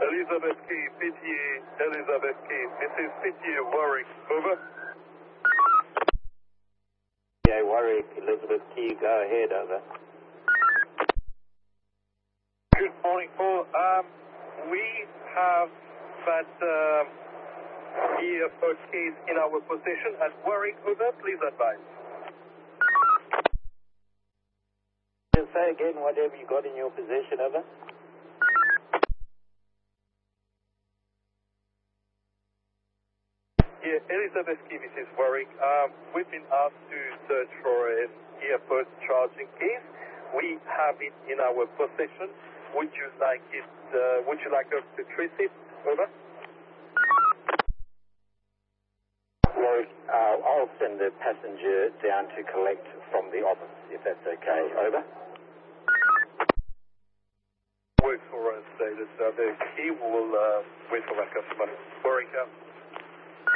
Elizabeth Key, PTA, Elizabeth Key. This is PTA Warwick. Over. PTA Warwick, Elizabeth Key, go ahead, over. Good morning, Paul. We have that earpod case in our possession at Warwick. Over. Please advise. Just say again whatever you got in your possession, over. Yeah, Elizabeth Key, this is Warwick. We've been asked to search for an earpod charging case. We have it in our possession. Would you like it? Would you like us to trace it? Over. Warwick, I'll send the passenger down to collect from the office, if that's okay. Over. Works for us, David. The key will wait for my customer. Warwick out.